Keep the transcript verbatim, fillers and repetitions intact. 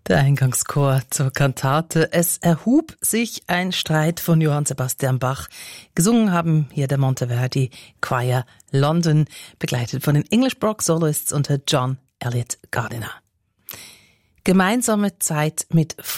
Der Eingangschor zur Kantate Es erhub sich ein Streit von Johann Sebastian Bach. Gesungen haben hier der Monteverdi Choir London, begleitet von den English Baroque Soloists unter John Elliott Gardiner. Gemeinsame Zeit mit